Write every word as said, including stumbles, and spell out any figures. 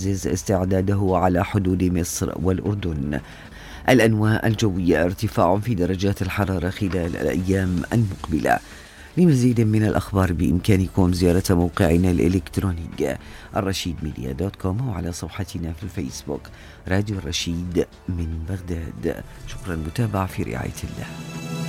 يعزز استعداده على حدود مصر والأردن. الأنواع الجوية: ارتفاع في درجات الحرارة خلال الأيام المقبلة. لمزيد من الأخبار بإمكانكم زيارة موقعنا الإلكتروني الرشيد ميديا دوت كوم وعلى صفحتنا في الفيسبوك راديو الرشيد من بغداد. شكرا متابعة في رعاية الله.